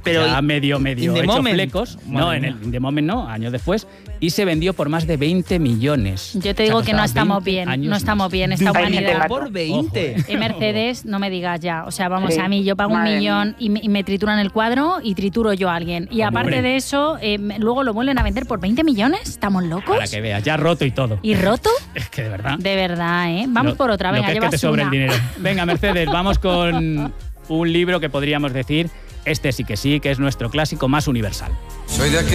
Pero ya medio hecho flecos. No, Madre en el mía. In the Moment no, años después. Y se vendió por más de 20 millones. Yo te digo que no estamos bien, no estamos bien esta humanidad. Por 20. En Mercedes, no me digas ya. O sea, vamos, Sí. a mí yo pago Madre 1 millón y me trituran el cuadro y trituro yo a alguien. Y aparte Hombre. de eso, luego lo vuelven a vender por 20 millones. ¿Estamos locos? Para que veas, ya roto y todo. ¿Y roto? Es que de verdad. De verdad, ¿eh? Vamos por otra, venga, lo que es que te llevas sobra una. el dinero. Venga, Mercedes, vamos con un libro que podríamos decir, este sí, que es nuestro clásico más universal. Soy de aquel